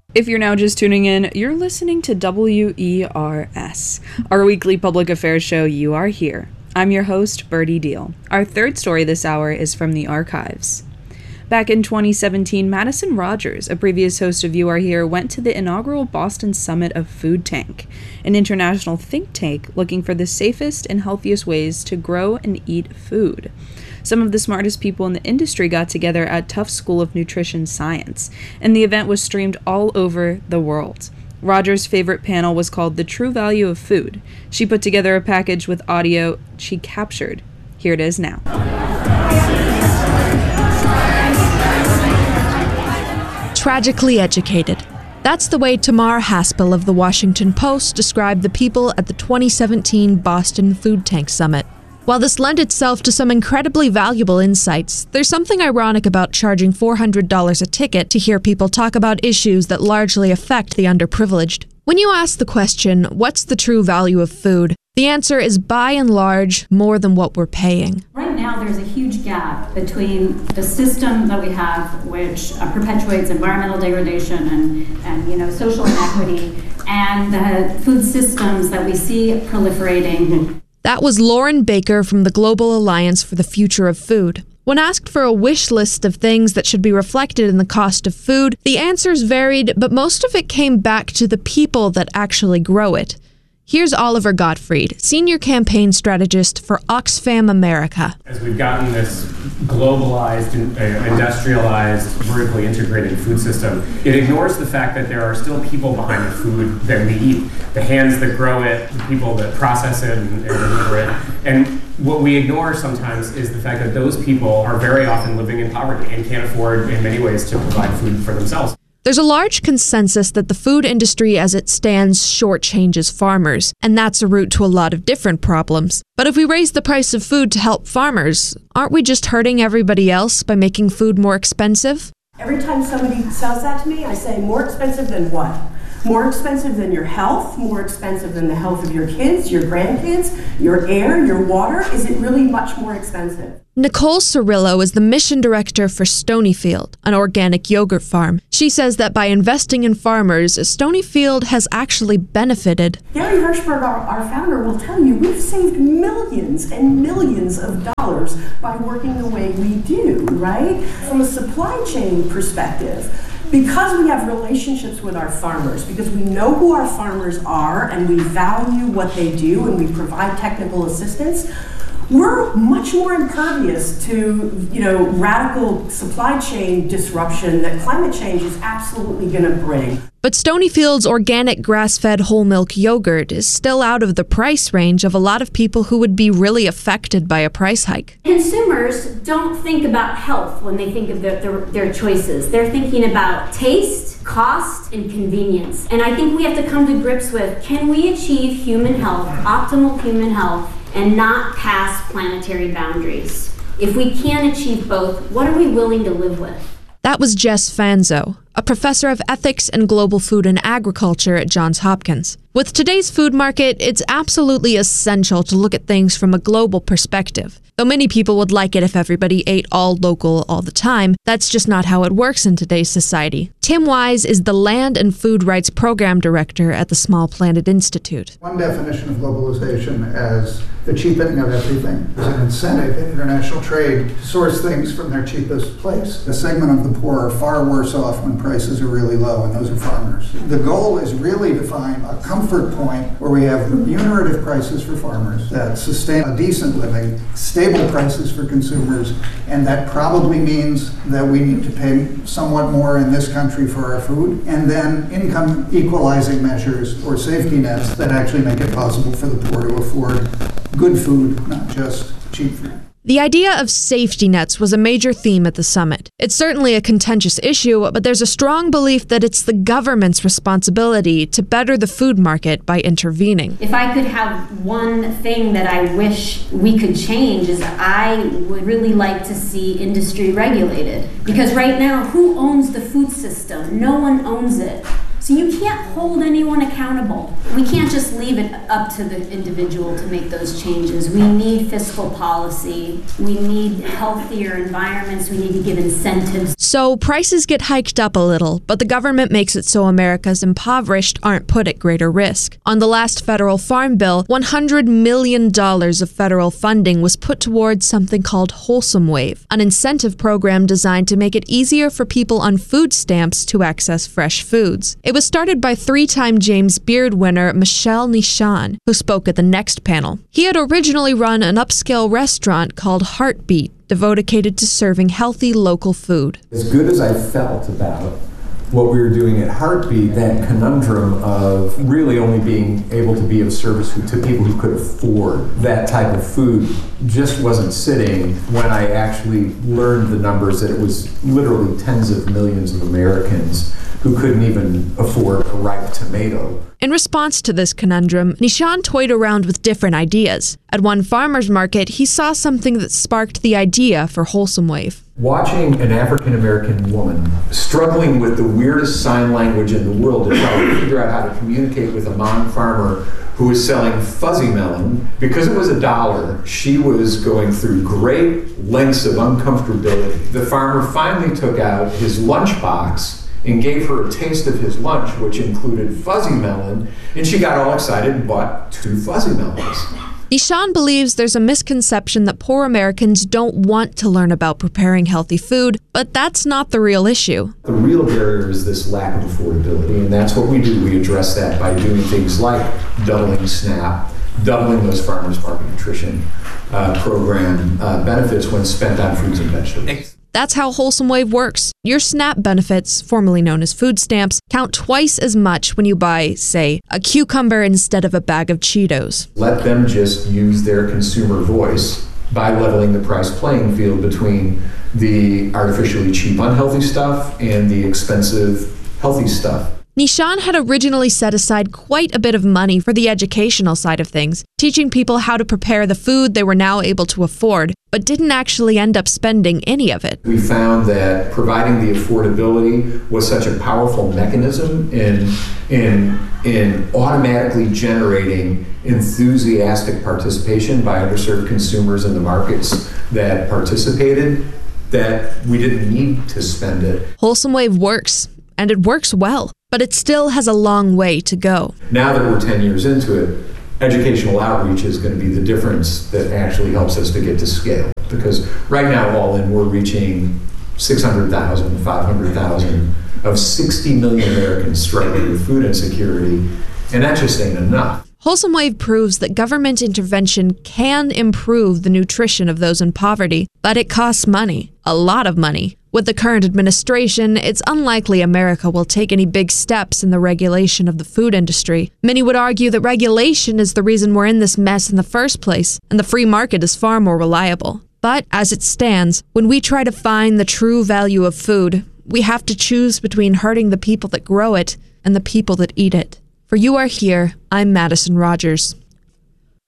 If you're now just tuning in, you're listening to WERS, our weekly public affairs show. You Are Here. I'm your host, Birdie Deal. Our third story this hour is from the archives. Back in 2017, Madison Rogers, a previous host of You Are Here, went to the inaugural Boston Summit of Food Tank, an international think tank looking for the safest and healthiest ways to grow and eat food. Some of the smartest people in the industry got together at Tufts School of Nutrition Science, and the event was streamed all over the world. Rogers' favorite panel was called The True Value of Food. She put together a package with audio she captured. Here it is now. Tragically educated. That's the way Tamar Haspel of The Washington Post described the people at the 2017 Boston Food Tank Summit. While this lent itself to some incredibly valuable insights, there's something ironic about charging $400 a ticket to hear people talk about issues that largely affect the underprivileged. When you ask the question, what's the true value of food? The answer is by and large more than what we're paying. Right now there's a huge gap between the system that we have, which perpetuates environmental degradation and social inequity, and the food systems that we see proliferating. That was Lauren Baker from the Global Alliance for the Future of Food. When asked for a wish list of things that should be reflected in the cost of food, the answers varied, but most of it came back to the people that actually grow it. Here's Oliver Gottfried, Senior Campaign Strategist for Oxfam America. As we've gotten this globalized, industrialized, vertically integrated food system, it ignores the fact that there are still people behind the food that we eat. The hands that grow it, the people that process it and deliver it. And what we ignore sometimes is the fact that those people are very often living in poverty and can't afford, in many ways, to provide food for themselves. There's a large consensus that the food industry as it stands shortchanges farmers, and that's a route to a lot of different problems. But if we raise the price of food to help farmers, aren't we just hurting everybody else by making food more expensive? Every time somebody says that to me, I say, more expensive than what? More expensive than your health? More expensive than the health of your kids, your grandkids, your air, your water? Is it really much more expensive? Nicole Cirillo is the mission director for Stonyfield, an organic yogurt farm. She says that by investing in farmers, Stonyfield has actually benefited. Gary Hirshberg, our founder, will tell you we've saved millions and millions of dollars by working the way we do, right? From a supply chain perspective, because we have relationships with our farmers, because we know who our farmers are and we value what they do and we provide technical assistance, we're much more impervious to, radical supply chain disruption that climate change is absolutely going to bring. But Stonyfield's organic grass-fed whole milk yogurt is still out of the price range of a lot of people who would be really affected by a price hike. Consumers don't think about health when they think of their choices. They're thinking about taste, cost, and convenience. And I think we have to come to grips with, can we achieve human health, optimal human health, and not pass planetary boundaries? If we can achieve both, what are we willing to live with? That was Jess Fanzo, a professor of ethics and global food and agriculture at Johns Hopkins. With today's food market, it's absolutely essential to look at things from a global perspective. Though many people would like it if everybody ate all local all the time, that's just not how it works in today's society. Tim Wise is the Land and Food Rights Program Director at the Small Planet Institute. One definition of globalization as the cheapening of everything is an incentive in international trade to source things from their cheapest place. A segment of the poor are far worse off when prices are really low, and those are farmers. The goal is really to find a comfort point where we have remunerative prices for farmers that sustain a decent living, stable prices for consumers, and that probably means that we need to pay somewhat more in this country for our food, and then income equalizing measures or safety nets that actually make it possible for the poor to afford good food, not just cheap food. The idea of safety nets was a major theme at the summit. It's certainly a contentious issue, but there's a strong belief that it's the government's responsibility to better the food market by intervening. If I could have one thing that I wish we could change is I would really like to see industry regulated. Because right now, who owns the food system? No one owns it. So So you can't hold anyone accountable. We can't just leave it up to the individual to make those changes. We need fiscal policy. We need healthier environments. We need to give incentives. So prices get hiked up a little, but the government makes it so America's impoverished aren't put at greater risk. On the last federal farm bill, $100 million of federal funding was put towards something called Wholesome Wave, an incentive program designed to make it easier for people on food stamps to access fresh foods. It was started by 3-time James Beard winner Michel Nishan, who spoke at the next panel. He had originally run an upscale restaurant called Heartbeat, devoted to serving healthy local food. As good as I felt about what we were doing at Heartbeat, that conundrum of really only being able to be of service to people who could afford that type of food just wasn't sitting when I actually learned the numbers that it was literally tens of millions of Americans who couldn't even afford a ripe tomato. In response to this conundrum, Nishan toyed around with different ideas. At one farmer's market, he saw something that sparked the idea for Wholesome Wave. Watching an African-American woman struggling with the weirdest sign language in the world to try to figure out how to communicate with a farmer who was selling fuzzy melon, because it was $1, she was going through great lengths of uncomfortability. The farmer finally took out his lunchbox and gave her a taste of his lunch, which included fuzzy melon, and she got all excited and bought 2 fuzzy melons. Nishan believes there's a misconception that poor Americans don't want to learn about preparing healthy food, but that's not the real issue. The real barrier is this lack of affordability, and that's what we do. We address that by doing things like doubling SNAP, doubling those farmers market nutrition program benefits when spent on fruits and vegetables. That's how Wholesome Wave works. Your SNAP benefits, formerly known as food stamps, count twice as much when you buy, say, a cucumber instead of a bag of Cheetos. Let them just use their consumer voice by leveling the price playing field between the artificially cheap unhealthy stuff and the expensive healthy stuff. Nishan had originally set aside quite a bit of money for the educational side of things, teaching people how to prepare the food they were now able to afford, but didn't actually end up spending any of it. We found that providing the affordability was such a powerful mechanism in automatically generating enthusiastic participation by underserved consumers in the markets that participated, that we didn't need to spend it. Wholesome Wave works, and it works well, but it still has a long way to go. Now that we're 10 years into it, educational outreach is going to be the difference that actually helps us to get to scale. Because right now, all in, we're reaching 600,000, 500,000 of 60 million Americans struggling with food insecurity, and that just ain't enough. Wholesome Wave proves that government intervention can improve the nutrition of those in poverty, but it costs money, a lot of money. With the current administration, it's unlikely America will take any big steps in the regulation of the food industry. Many would argue that regulation is the reason we're in this mess in the first place, and the free market is far more reliable. But as it stands, when we try to find the true value of food, we have to choose between hurting the people that grow it and the people that eat it. For You Are Here, I'm Madison Rogers.